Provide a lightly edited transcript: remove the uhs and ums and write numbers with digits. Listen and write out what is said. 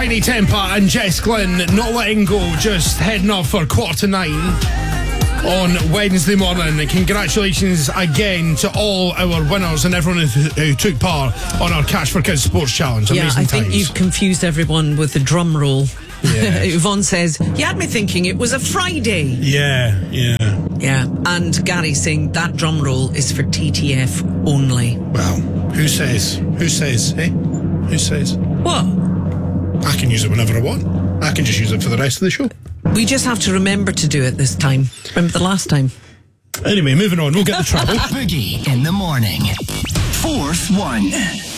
Tiny Temper and Jess Glynn not letting go, just heading off for 8:45 on Wednesday morning. And congratulations again to all our winners and everyone who took part on our Cash for Kids Sports Challenge. Amazing I think times. you've confused everyone with the drum roll. Yeah. Yvonne says, you had me thinking it was a Friday. Yeah. Yeah, and Gary saying that drum roll is for TTF only. Well, who says? Who says? Who says? What? I can use it whenever I want. I can just use it for the rest of the show. We just have to remember to do it this time. Remember the last time? Anyway, moving on. We'll get the trouble. Boogie in the morning. Fourth one.